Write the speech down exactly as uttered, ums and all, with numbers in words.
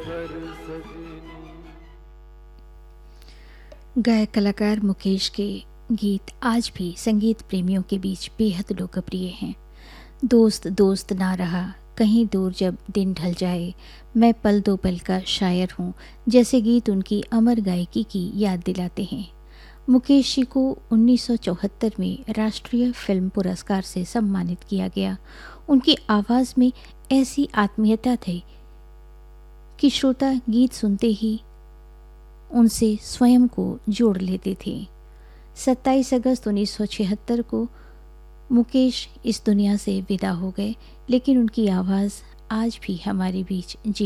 सफर सजनी। गायक कलाकार मुकेश के गीत आज भी संगीत प्रेमियों के बीच बेहद लोकप्रिय हैं। दोस्त दोस्त ना रहा, कहीं दूर जब दिन ढल जाए, मैं पल दो पल का शायर हूँ जैसे गीत उनकी अमर गायकी की याद दिलाते हैं। मुकेश जी को उन्नीस सौ चौहत्तर में राष्ट्रीय फिल्म पुरस्कार से सम्मानित किया गया। उनकी आवाज़ में ऐसी आत्मीयता थी कि श्रोता गीत सुनते ही उनसे स्वयं को जोड़ लेते थे। सत्ताईस अगस्त उन्नीस सौ छिहत्तर को मुकेश इस दुनिया से विदा हो गए, लेकिन उनकी आवाज़ आज भी हमारे बीच जी